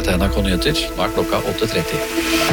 Dette NRK Nyheter, nå klokka 8:30.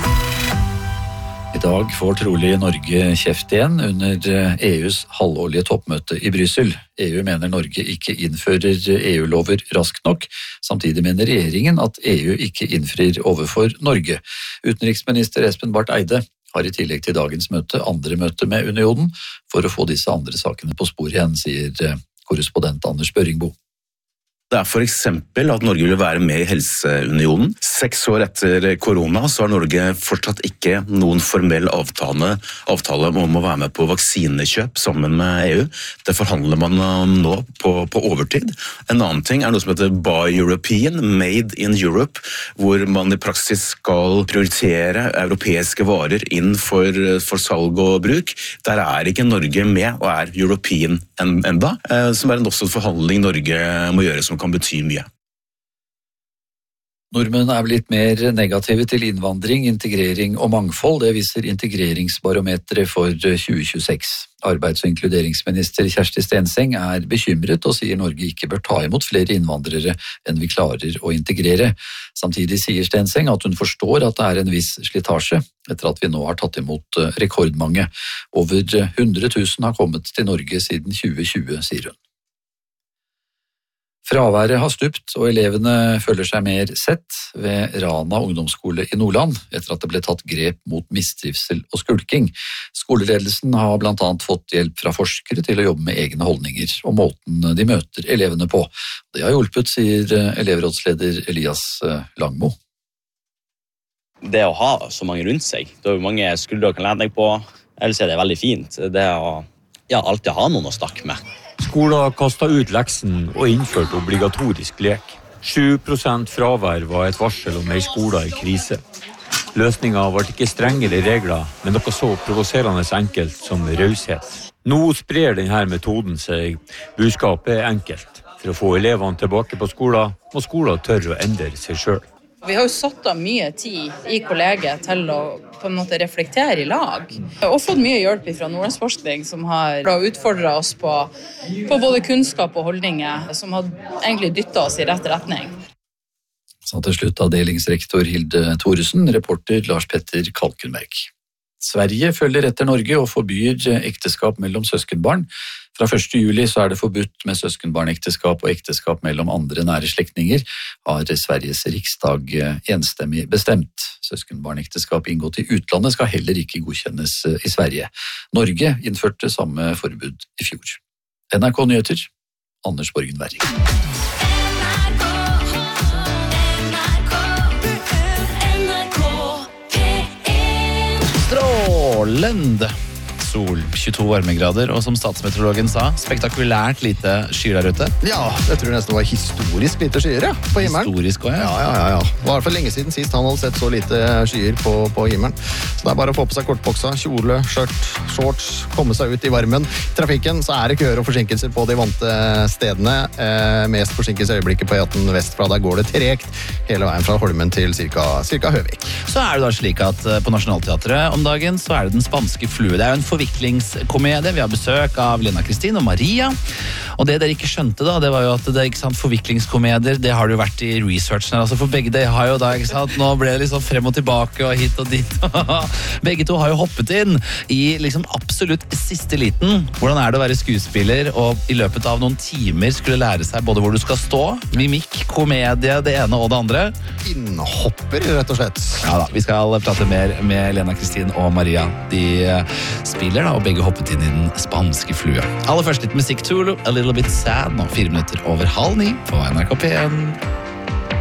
I dag får trolig Norge kjeft igjen under EUs halvårlige toppmøte i Brussel. EU mener Norge ikke innfører EU-lover raskt nok. Samtidig mener regjeringen at EU ikke innfrir overfor Norge. Utenriksminister Espen Barth Eide har i tillegg til dagens møte andre møter med unionen for å få disse andre sakene på spor igjen, sier korrespondent Anders Børingbo. Det for eksempel at Norge vil være med i Helseunionen. 6 år etter korona så har Norge fortsatt ikke noen formell avtale om å være med på vaksinekjøp sammen med EU. Det forhandler man nå på overtid. En annen ting noe som heter Buy European, Made in Europe, hvor man i praksis skal prioritere europeiske varer inn for salg og bruk. Der ikke Norge med og European enda, som en også forhandling Norge må gjøre som kan bety mye. Nordmenn blitt mer negative til innvandring, integrering og mangfold. Det viser integreringsbarometeret for 2026. Arbeids- og inkluderingsminister Kjersti Stenseng bekymret og sier Norge ikke bør ta imot flere innvandrere enn vi klarer å integrere. Samtidig sier Stenseng at hun forstår at det en viss slitasje etter at vi nå har tatt imot rekordmange. Over 100 000 har kommet til Norge siden 2020, sier hun. Fraværet har stupt, og elevene føler seg mer sett ved Rana ungdomsskole i Nordland, etter at det ble tatt grep mot mistrivsel og skulking. Skoleledelsen har blant annet fått hjelp fra forskere til å jobbe med egne holdninger og måten de møter elevene på. Det har hjulpet, sier elevrådsleder Elias Langmo. Det å ha så mange rundt seg, det mange skuldre kan lene deg på, ellers det veldig fint. Det å alltid ha noen å snakke med. Skolen kastet ut leksen og innførte obligatorisk lek. 7% fravær var et varsel om en skole i krise. Løsningen var ikke strengere regler, men noe så provoserende enkelt som raushet. Nå sprer denne metoden seg. Budskapet enkelt. For å få elevene tilbake på skolen, må skolen tørre å endre seg selv. Vi har jo satt av mye tid i kollegiet til å på en måte reflektere i lag. Og fått mye hjelp fra Nordlandsforskning som har utfordret oss på både kunnskap og holdninger, som har egentlig dyttet oss i rett retning. Så til slutt avdelingsrektor Hilde Thoresen, reporter Lars Petter Kalkenberg. Sverige følger etter Norge og forbyr ekteskap mellom søskenbarn. Fra 1. juli så det forbudt med søskenbarnekteskap og ekteskap mellom andre nære slektninger, har Sveriges riksdag enstemmig bestemt. Søskenbarnekteskap inngått i utlandet skal heller ikke godkjennes i Sverige. Norge innførte samme forbud i fjor. NRK Nyheter, Anders Borgen Werring. Strålende sol, 22 varmegrader, og som statsmeteorologen sa, spektakulært lite skyer der ute. Ja, jeg tror nesten det var historisk lite skyer på himmelen. Historisk også, ja. Ja. Det var i hvert fall lenge siden sist han hadde sett så lite skyer på himmelen. Så det bare å få på seg kortboksa, kjole, skjørt, shorts, komme seg ut i varmen. I trafikken så det køer og forsinkelser på de vante stedene. Mest forsinkelse øyeblikket på E18 vestfra. Der går det tregt hele veien fra Holmen til cirka Høvik. Så det da slik at på Nationaltheatret om dagen så det Den spanske flue. Det jo en forviklingskomedie. Vi har besøk av Lena Kristin og Maria. Og det dere ikke skjønte da, det var jo at det ikke sant, forviklingskomedier, det har det jo vært i researchen. Altså for begge de har jo da, ikke sant, nå ble det liksom frem og tilbake og hit og dit. Begge to har jo hoppet inn i liksom absolutt siste liten. Hvordan det å være skuespiller og i løpet av noen timer skulle lære seg både hvor du skal stå, mimikk, komedie, det ene og det andre. Innhopper, rett og slett. Ja da, vi skal prate mer med Lena Kristin og Maria. De spiller da, og begge hoppet inn i den spanske flue. Aller først litt musikk, Tulu, A Little Bit Sad, nå 4 minutter over 8:30 på NRK P1.